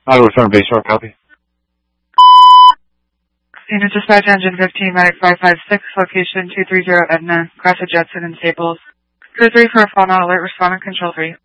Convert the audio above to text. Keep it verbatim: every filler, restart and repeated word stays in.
Auto return base short copy. Unit dispatch engine fifteen, medic five five six, location two three zero Edna, Cross of Jetson and Staples. Crew three for a phone alert, respond on control three.